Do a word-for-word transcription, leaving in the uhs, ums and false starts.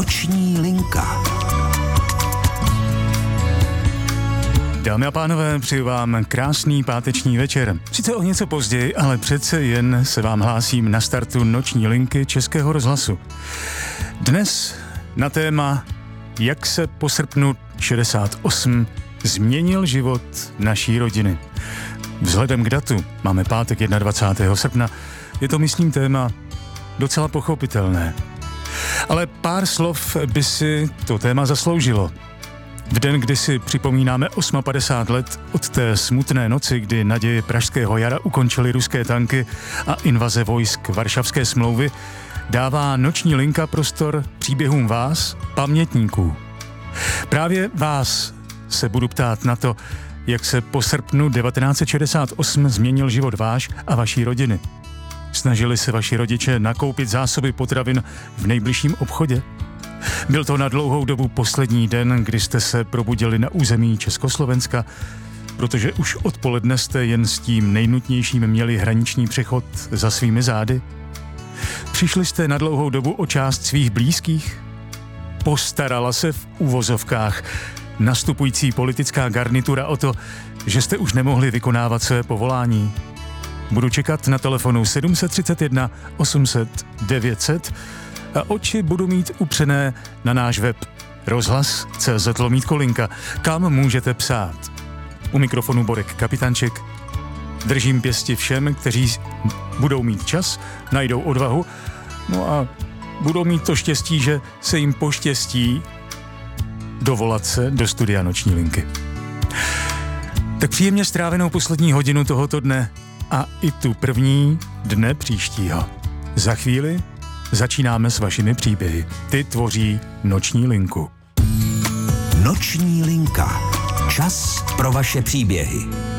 Noční linka. Dámy a pánové, přeju vám krásný páteční večer. Sice o něco později, ale přece jen se vám hlásím na startu Noční linky Českého rozhlasu. Dnes na téma, jak se po srpnu šedesát osm změnil život naší rodiny. Vzhledem k datu, máme pátek dvacátého prvního srpna, je to, myslím, téma docela pochopitelné. Ale pár slov by si to téma zasloužilo. V den, kdy si připomínáme padesát osm let od té smutné noci, kdy naděje pražského jara ukončily ruské tanky a invaze vojsk Varšavské smlouvy, dává Noční linka prostor příběhům vás, pamětníků. Právě vás se budu ptát na to, jak se po srpnu devatenáct set šedesát osm změnil život váš a vaší rodiny. Snažili se vaši rodiče nakoupit zásoby potravin v nejbližším obchodě? Byl to na dlouhou dobu poslední den, kdy jste se probudili na území Československa, protože už odpoledne jste jen s tím nejnutnějším měli hraniční přechod za svými zády? Přišli jste na dlouhou dobu o část svých blízkých? Postarala se v uvozovkách nastupující politická garnitura o to, že jste už nemohli vykonávat své povolání? Budu čekat na telefonu sedm tři jedna osm set devět set a oči budu mít upřené na náš web rozhlas tečka cé zet lomítko linka, kam můžete psát. U mikrofonu Borek Kapitanček. Držím pěsti všem, kteří budou mít čas, najdou odvahu, no a budou mít to štěstí, že se jim poštěstí dovolat se do studia Noční linky. Tak příjemně strávenou poslední hodinu tohoto dne a i tu první dne příštího. Za chvíli začínáme s vašimi příběhy. Ty tvoří Noční linku. Noční linka. Čas pro vaše příběhy.